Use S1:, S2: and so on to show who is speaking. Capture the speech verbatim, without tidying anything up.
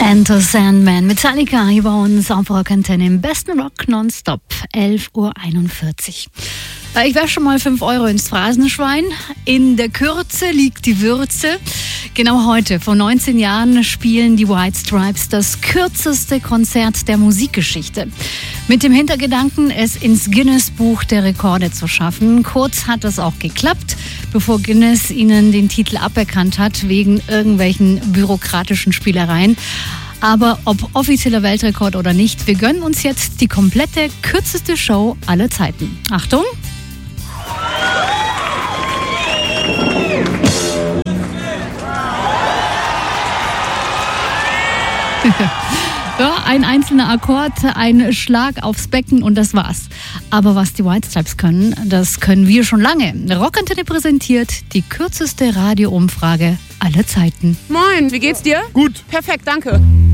S1: Enter Sandman, Metallica hier bei uns auf Rock Antenne im besten Rock nonstop, elf Uhr einundvierzig. Ich werfe schon mal fünf Euro ins Phrasenschwein. In der Kürze liegt die Würze. Genau heute, vor neunzehn Jahren, spielen die White Stripes das kürzeste Konzert der Musikgeschichte. Mit dem Hintergedanken, es ins Guinness-Buch der Rekorde zu schaffen. Kurz hat das auch geklappt, bevor Guinness ihnen den Titel aberkannt hat, wegen irgendwelchen bürokratischen Spielereien. Aber ob offizieller Weltrekord oder nicht, wir gönnen uns jetzt die komplette, kürzeste Show aller Zeiten. Achtung! Ja, ein einzelner Akkord, ein Schlag aufs Becken und das war's. Aber was die White Stripes können, das können wir schon lange. Rock Antenne präsentiert die kürzeste Radioumfrage aller Zeiten.
S2: Moin, wie geht's dir?
S3: Gut.
S2: Perfekt, danke.